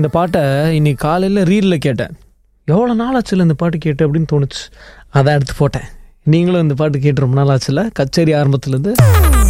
இந்த பாட்டை இன்னைக்கு காலையில் ரீலில் கேட்டேன். எவ்வளோ நாள் ஆச்சுல இந்த பாட்டு கேட்டு அப்படின்னு தோணுச்சு. அதான் எடுத்து போட்டேன். நீங்களும் இந்த பாட்டு கேட்டு ரொம்ப நாள் ஆச்சுல, கச்சேரி ஆரம்பத்துலேருந்து